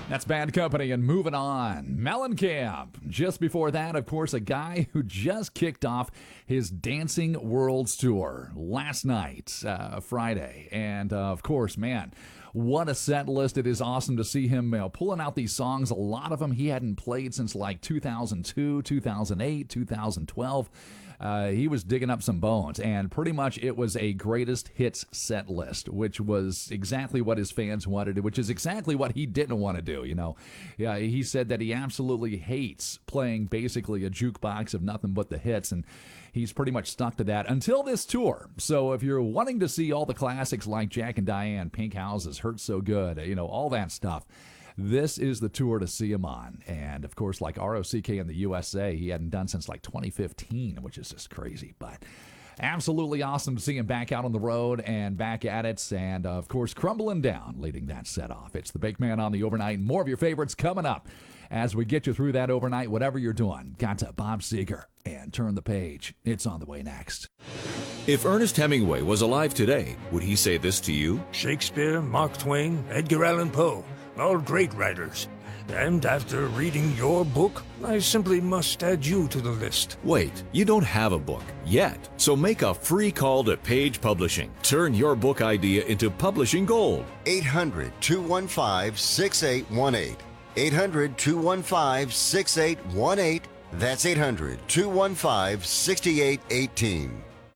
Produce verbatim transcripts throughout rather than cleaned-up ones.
That's Bad Company and Moving On. Mellencamp. Just before that, of course, a guy who just kicked off his Dancing Worlds Tour last night, uh, Friday. And, uh, of course, man, what a set list. It is awesome to see him you know, pulling out these songs. A lot of them he hadn't played since like two thousand two, two thousand eight, two thousand twelve. Uh, he was digging up some bones, and pretty much it was a greatest hits set list, which was exactly what his fans wanted, which is exactly what he didn't want to do, you know. Yeah, he said that he absolutely hates playing basically a jukebox of nothing but the hits, and he's pretty much stuck to that until this tour. So if you're wanting to see all the classics like Jack and Diane, Pink Houses, Hurt So Good, you know, all that stuff, this is the tour to see him on. And, of course, like R O C K in the U S A, he hadn't done since like twenty fifteen, which is just crazy. But absolutely awesome to see him back out on the road and back at it. And, uh, of course, Crumbling Down leading that set off. It's the Big Man on the Overnight. More of your favorites coming up as we get you through that overnight, whatever you're doing. Got to Bob Seger and Turn the Page. It's on the way next. If Ernest Hemingway was alive today, would he say this to you? Shakespeare, Mark Twain, Edgar Allan Poe. All great writers. And after reading your book, I simply must add you to the list. Wait, you don't have a book yet. So make a free call to Page Publishing. Turn your book idea into publishing gold. eight hundred, two one five, six eight one eight. eight hundred, two one five, six eight one eight. That's eight hundred, two one five, six eight one eight.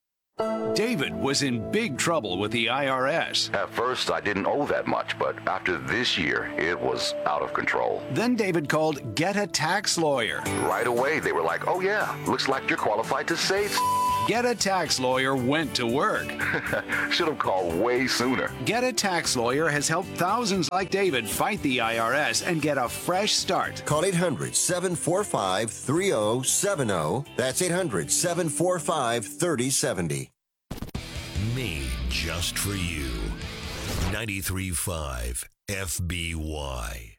David was in big trouble with the I R S. At first, I didn't owe that much, but after this year, it was out of control. Then David called Get a Tax Lawyer. Right away, they were like, oh yeah, looks like you're qualified to save. Get a Tax Lawyer went to work. Should have called way sooner. Get a Tax Lawyer has helped thousands like David fight the I R S and get a fresh start. Call eight hundred, seven four five, three oh seven oh. That's eight hundred, seven four five, three oh seven oh. Made just for you. ninety-three point five F B Y.